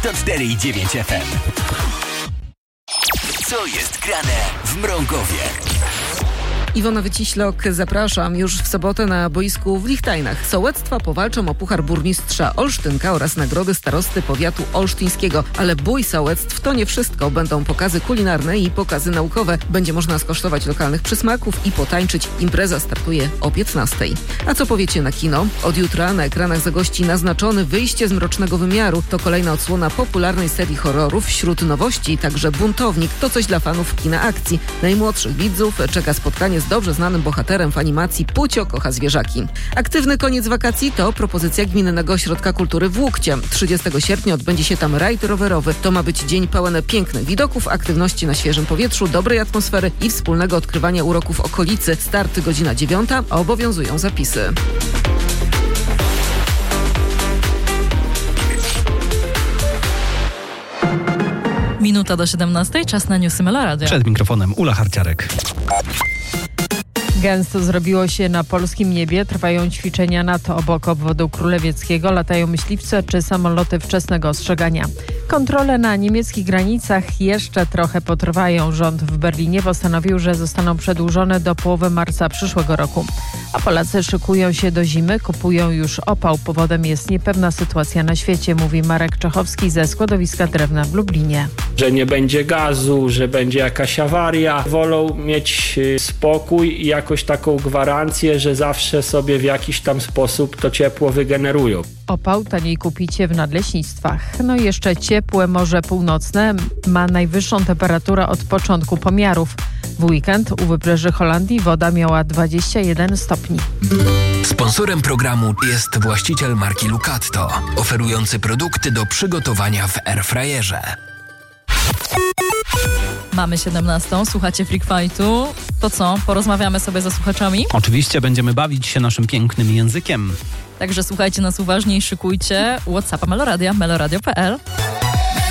to 4,9 FM. Co jest grane w Mrągowie? Iwona Wyciślok, zapraszam już w sobotę na boisku w Lichtajnach. Sołectwa powalczą o puchar burmistrza Olsztynka oraz nagrody starosty powiatu olsztyńskiego. Ale bój sołectw to nie wszystko. Będą pokazy kulinarne i pokazy naukowe. Będzie można skosztować lokalnych przysmaków i potańczyć. Impreza startuje o 15. A co powiecie na kino? Od jutra na ekranach zagości naznaczony Wyjście z mrocznego wymiaru. To kolejna odsłona popularnej serii horrorów. Wśród nowości także Buntownik. To coś dla fanów kina akcji. Najmłodszych widzów czeka spotkanie z dobrze znanym bohaterem w animacji Pucio kocha zwierzaki. Aktywny koniec wakacji to propozycja Gminnego Ośrodka Kultury w Łukcie. 30 sierpnia odbędzie się tam rajd rowerowy. To ma być dzień pełen pięknych widoków, aktywności na świeżym powietrzu, dobrej atmosfery i wspólnego odkrywania uroków okolicy. Start godzina 9, a obowiązują zapisy. Minuta do 17, czas na newsy Melo Radio. Przed mikrofonem Ula Harciarek. Gęsto zrobiło się na polskim niebie. Trwają ćwiczenia NATO obok obwodu królewieckiego. Latają myśliwce czy samoloty wczesnego ostrzegania. Kontrole na niemieckich granicach jeszcze trochę potrwają. Rząd w Berlinie postanowił, że zostaną przedłużone do połowy marca przyszłego roku. A Polacy szykują się do zimy, kupują już opał. Powodem jest niepewna sytuacja na świecie, mówi Marek Czechowski ze składowiska drewna w Lublinie. Że nie będzie gazu, że będzie jakaś awaria. Wolą mieć spokój i jakoś taką gwarancję, że zawsze sobie w jakiś tam sposób to ciepło wygenerują. Opał taniej kupicie w nadleśnictwach. No i jeszcze ciepłe Morze Północne ma najwyższą temperaturę od początku pomiarów. W weekend u wybrzeży Holandii woda miała 21 stopni. Sponsorem programu jest właściciel marki Lucatto, oferujący produkty do przygotowania w airfryerze. Mamy 17, słuchacie Freak Fightu. To co, porozmawiamy sobie ze słuchaczami? Oczywiście będziemy bawić się naszym pięknym językiem. Także słuchajcie nas uważnie i szykujcie WhatsAppa Meloradia, meloradio.pl.